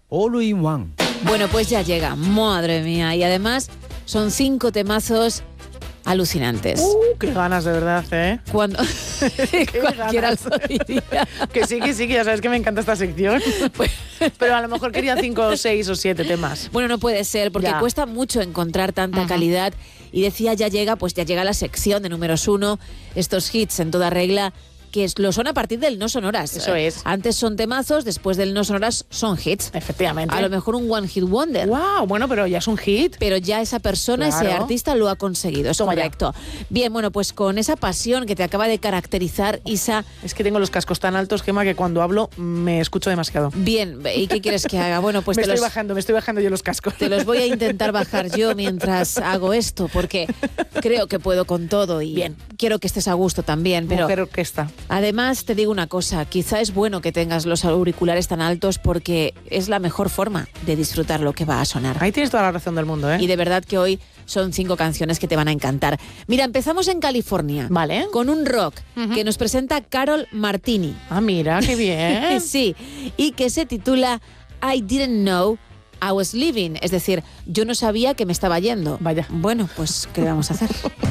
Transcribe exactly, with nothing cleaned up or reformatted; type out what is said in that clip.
All in One. Bueno, pues ya llega, madre mía. Y además son cinco temazos alucinantes. Uh, qué ganas, de verdad, ¿eh? Cuando cualquiera lo diría. Que sí, que sí, que ya sabes que me encanta esta sección. Pero a lo mejor quería cinco o seis o siete temas. Bueno, no puede ser, porque Ya. cuesta mucho encontrar tanta Ajá. calidad. Y decía, ya llega, pues ya llega la sección de números uno, estos hits en toda regla, que es- lo son a partir del no sonoras. Eso es. Antes son temazos, después del no sonoras son hits. Efectivamente. A lo mejor un one hit wonder. Wow, bueno, pero ya es un hit. Pero ya esa persona, ese Claro. artista lo ha conseguido, es Toma ya. correcto. Bien, bueno, pues con esa pasión que te acaba de caracterizar, Isa, Es que tengo los cascos tan altos, Gemma, que cuando hablo me escucho demasiado. bien, ¿y qué quieres que haga? Bueno, pues me te estoy los, bajando, me estoy bajando yo los cascos. te los voy a intentar bajar yo mientras hago esto, porque creo que puedo con todo y Bien. quiero que estés a gusto también. Pero Mujer orquesta. además te digo una cosa, quizá es bueno que tengas los auriculares tan altos porque es la mejor forma de disfrutar lo que va a sonar. Ahí tienes toda la razón del mundo, ¿eh? Y de verdad que hoy son cinco canciones que te van a encantar. Mira, empezamos en California. Vale. Con un rock Ujú. que nos presenta Carol Martini. Ah, mira, qué bien. Sí, y que se titula I Didn't Know I Was Leaving. Es decir, yo no sabía que me estaba yendo. Vaya. Bueno, pues, ¿qué vamos a hacer?